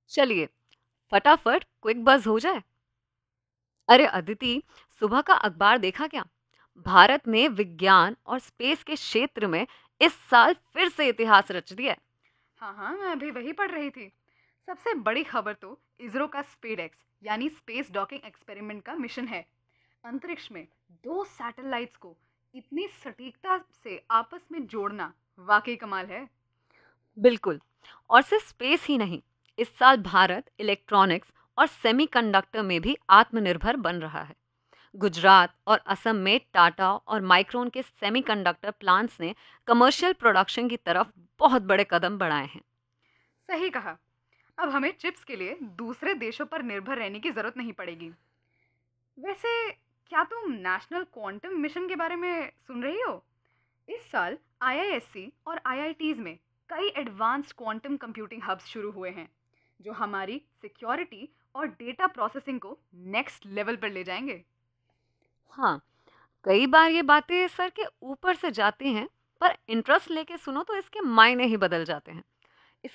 चलिए फटाफट quick buzz हो जाए। अरे अदिति, सुबह का अखबार देखा क्या? भारत ने विज्ञान और स्पेस के क्षेत्र में इस साल फिर से इतिहास रच दिया है। हाँ हाँ, मैं अभी वही पढ़ रही थी। सबसे बड़ी खबर तो इसरो का स्पेडएक्स यानी स्पेस डॉकिंग एक्सपेरिमेंट का मिशन है। अंतरिक्ष में दो सैटेलाइट्स को इतनी सटीकता से आपस में जोड़ना वाकई कमाल है। बिल्कुल। और सिर्फ स्पेस ही नहीं, इस साल भारत इलेक्ट्रॉनिक्स और सेमीकंडक्टर में भी आत्मनिर्भर बन रहा है। गुजरात और असम में टाटा और माइक्रोन के सेमीकंडक्टर प्लांट्स ने कमर्शियल प्रोडक्शन की तरफ बहुत बड़े कदम बढ़ाए हैं। सही कहा। अब हमें चिप्स के लिए दूसरे देशों पर निर्भर रहने की जरूरत नहीं पड़ेगी। वैसे, क्या तुम नेशनल क्वांटम मिशन के बारे में सुन रही हो? इस साल आईआईएससी और आईआईटीज में कई एडवांस्ड क्वांटम कंप्यूटिंग हब्स शुरू हुए हैं, जो हमारी सिक्योरिटी और डेटा प्रोसेसिंग को नेक्स्ट लेवल पर ले जाएंगे। हाँ, कई बार ये बातें सर के ऊपर से जाती हैं, पर इंटरेस्ट लेके सुनो तो इसके मायने ही बदल जाते हैं।